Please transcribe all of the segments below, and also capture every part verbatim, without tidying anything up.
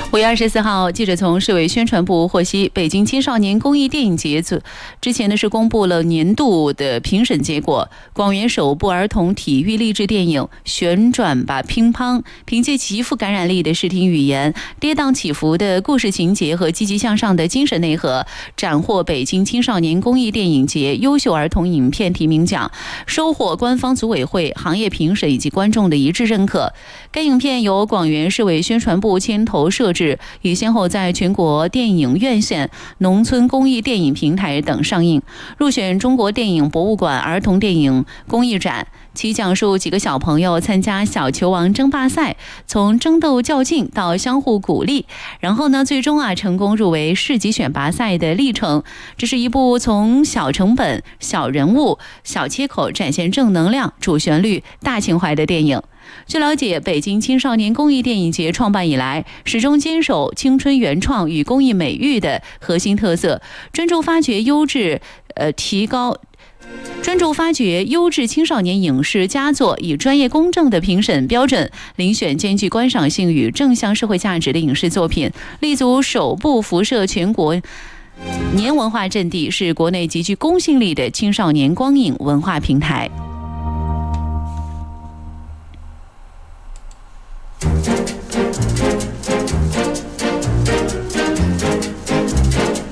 五月二十四号，记者从市委宣传部获悉，北京青少年公益电影节之前呢是公布了年度的评审结果。广元首部儿童体育励志电影《旋转吧乒乓》，凭借极富感染力的视听语言、跌宕起伏的故事情节和积极向上的精神内核，斩获北京青少年公益电影节优秀儿童影片提名奖，收获官方组委会、行业评审以及观众的一致认可。该影片由广元市委宣传部牵头摄制，已先后在全国电影院线、农村公益电影平台等上映，入选中国电影博物馆儿童电影公益展。其讲述几个小朋友参加小球王争霸赛，从争斗较劲到相互鼓励，然后呢，最终啊成功入围市级选拔赛的历程。这是一部从小成本、小人物、小切口展现正能量、主旋律、大情怀的电影。据了解，北京青少年公益电影节创办以来，始终坚守青春原创与公益美育的核心特色，专注发掘优质，呃，提高。专注发掘优质青少年影视佳作，以专业公正的评审标准遴选兼具观赏性与正向社会价值的影视作品，立足首部辐射全国年文化阵地，是国内极具公信力的青少年光影文化平台。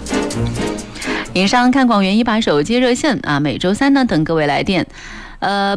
以上看广元一把手接热线啊，每周三呢等各位来电。呃，